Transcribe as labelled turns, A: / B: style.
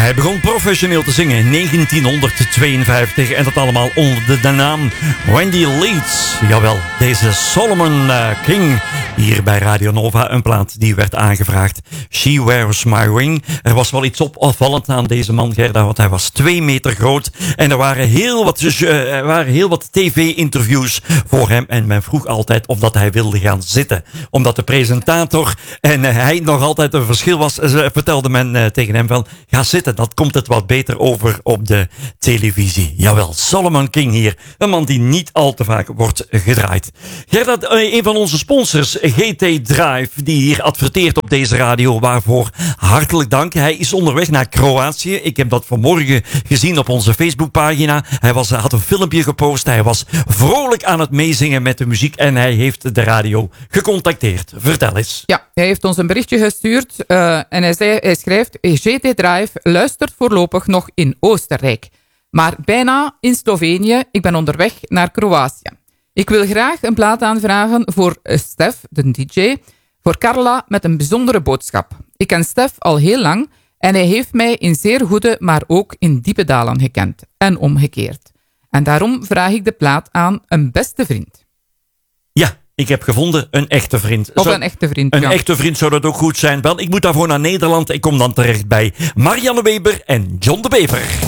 A: Hij begon professioneel te zingen in 1952 en dat allemaal onder de naam Wendy Leeds. Jawel, deze Solomon King hier bij Radio Nova, een plaat die werd aangevraagd. She Wears My Ring. Er was wel iets opvallend aan deze man, Gerda, want hij was 2 meter groot en er waren heel wat tv-interviews voor hem en men vroeg altijd of dat hij wilde gaan zitten. Omdat de presentator en hij nog altijd een verschil was, vertelde men tegen hem van, ga zitten, dat komt het wat beter over op de televisie. Jawel, Solomon King hier. Een man die niet al te vaak wordt gedraaid. Gerda, een van onze sponsors, GT Drive, die hier adverteert op deze radio, waarvoor hartelijk dank. Hij is onderweg naar Kroatië. Ik heb dat vanmorgen gezien op onze Facebookpagina. Hij had een filmpje gepost. Hij was vrolijk aan het meezingen met de muziek en hij heeft de radio gecontacteerd. Vertel eens.
B: Ja, hij heeft ons een berichtje gestuurd en hij schrijft: GT Drive luistert voorlopig nog in Oostenrijk, maar bijna in Slovenië. Ik ben onderweg naar Kroatië. Ik wil graag een plaat aanvragen voor Stef, de DJ, voor Carla met een bijzondere boodschap. Ik ken Stef al heel lang en hij heeft mij in zeer goede, maar ook in diepe dalen gekend. En omgekeerd. En daarom vraag ik de plaat aan een beste vriend.
A: Ja, ik heb gevonden een echte vriend.
B: Of een echte vriend,
A: Een echte vriend zou dat ook goed zijn. Wel, ik moet daarvoor naar Nederland. Ik kom dan terecht bij Marianne Weber en John de Bever.